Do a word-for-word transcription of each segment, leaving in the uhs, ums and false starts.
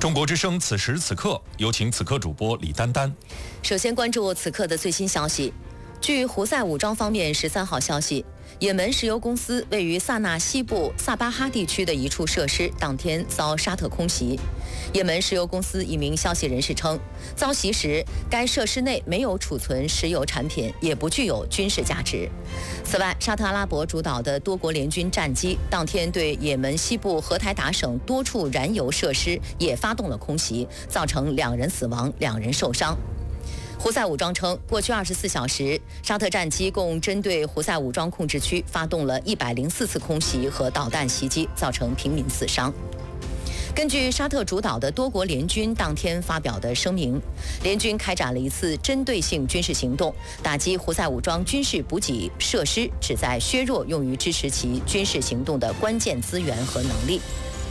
中国之声此时此刻，有请此刻主播李丹丹。 首先关注此刻的最新消息。据胡塞武装方面十三号消息，也门石油公司位于萨那西部萨巴哈地区的一处设施当天遭沙特空袭。也门石油公司一名消息人士称，遭袭时该设施内没有储存石油产品，也不具有军事价值。此外，沙特阿拉伯主导的多国联军战机当天对也门西部荷台达省多处燃油设施也发动了空袭，造成两人死亡，两人受伤。胡塞武装称，过去二十四小时，沙特战机共针对胡塞武装控制区发动了一百零四次空袭和导弹袭击，造成平民死伤。根据沙特主导的多国联军当天发表的声明，联军开展了一次针对性军事行动，打击胡塞武装军事补给设施，旨在削弱用于支持其军事行动的关键资源和能力。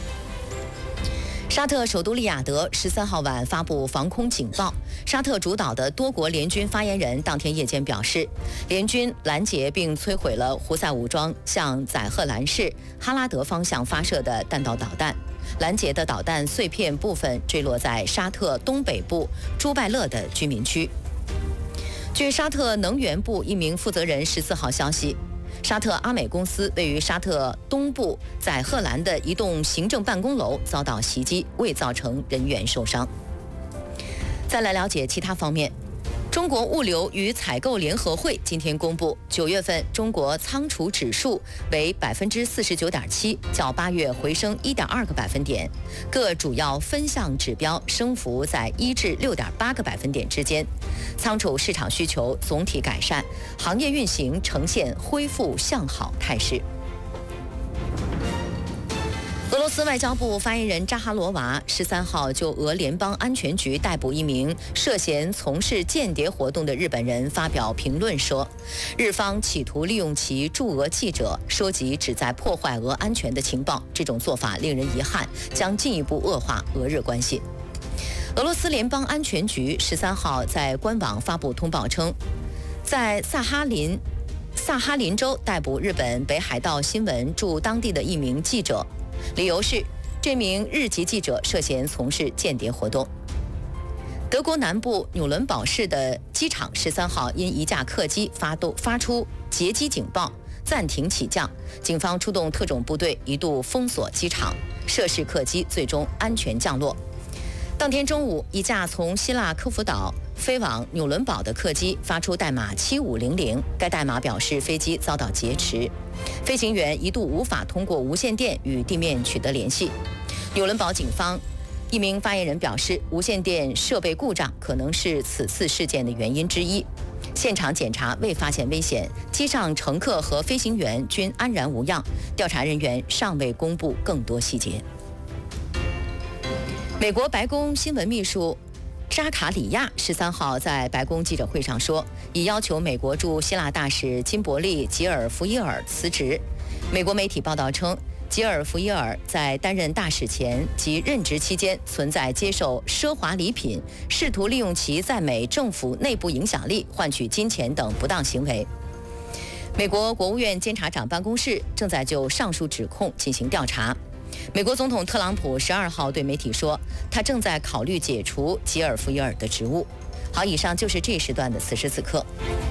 沙特首都利雅得十三号晚发布防空警报。沙特主导的多国联军发言人当天夜间表示，联军拦截并摧毁了胡塞武装向载赫兰市哈拉德方向发射的弹道导弹。拦截的导弹碎片部分坠落在沙特东北部朱拜勒的居民区。据沙特能源部一名负责人十四号消息，沙特阿美公司位于沙特东部载赫兰的一栋行政办公楼遭到袭击，未造成人员受伤。再来了解其他方面。中国物流与采购联合会今天公布，九月份中国仓储指数为百分之四十九点七，较八月回升一点二个百分点，各主要分项指标升幅在一至六点八个百分点之间。仓储市场需求总体改善，行业运行呈现恢复向好态势。俄罗斯外交部发言人扎哈罗娃十三号就俄联邦安全局逮捕一名涉嫌从事间谍活动的日本人发表评论说，日方企图利用其驻俄记者收集旨在破坏俄安全的情报，这种做法令人遗憾，将进一步恶化俄日关系。俄罗斯联邦安全局十三号在官网发布通报称，在萨哈林萨哈林州逮捕日本北海道新闻驻当地的一名记者，理由是这名日籍记者涉嫌从事间谍活动。德国南部纽伦堡市的机场十三号因一架客机发动发出劫机警报，暂停起降，警方出动特种部队一度封锁机场，涉事客机最终安全降落。当天中午，一架从希腊科孚岛飞往纽伦堡的客机发出代码七五零零，该代码表示飞机遭到劫持，飞行员一度无法通过无线电与地面取得联系。纽伦堡警方一名发言人表示，无线电设备故障可能是此次事件的原因之一。现场检查未发现危险，机上乘客和飞行员均安然无恙，调查人员尚未公布更多细节。美国白宫新闻秘书扎卡里亚十三号在白宫记者会上说，已要求美国驻希腊大使金伯利·吉尔福伊尔辞职。美国媒体报道称，吉尔福伊尔在担任大使前及任职期间存在接受奢华礼品、试图利用其在美政府内部影响力换取金钱等不当行为。美国国务院监察长办公室正在就上述指控进行调查。美国总统特朗普十二号对媒体说，他正在考虑解除吉尔福伊尔的职务。好，以上就是这一时段的此时此刻。